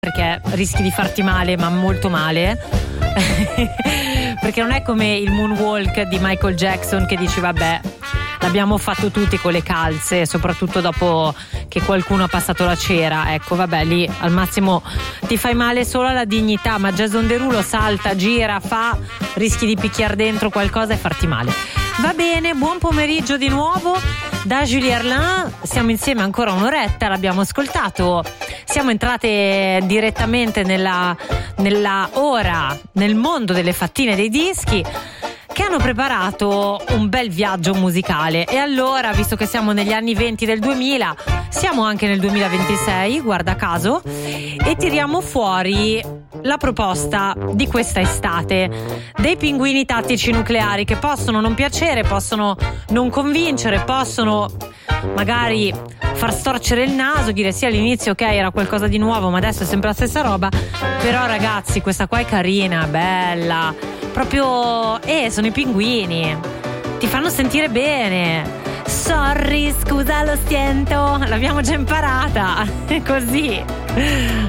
perché rischi di farti male, ma molto male. Perché non è come il moonwalk di Michael Jackson che dici vabbè, l'abbiamo fatto tutti con le calze, soprattutto dopo che qualcuno ha passato la cera. Ecco, vabbè, lì al massimo ti fai male solo alla dignità, ma Jason Derulo salta, gira, rischi di picchiare dentro qualcosa e farti male. Va bene, buon pomeriggio di nuovo da Julie Erlin. Siamo insieme ancora un'oretta, l'abbiamo ascoltato. Siamo entrate direttamente nella ora, nel mondo delle fattine dei dischi, che hanno preparato un bel viaggio musicale. E allora, visto che siamo negli anni 20 del 2000, siamo anche nel 2026, guarda caso, e tiriamo fuori la proposta di questa estate dei Pinguini Tattici Nucleari, che possono non piacere, possono non convincere, possono magari far storcere il naso, dire sì, all'inizio ok era qualcosa di nuovo ma adesso è sempre la stessa roba, però ragazzi questa qua è carina, bella, proprio sono i Pinguini, ti fanno sentire bene. Sorry, scusa, lo siento, l'abbiamo già imparata. Così.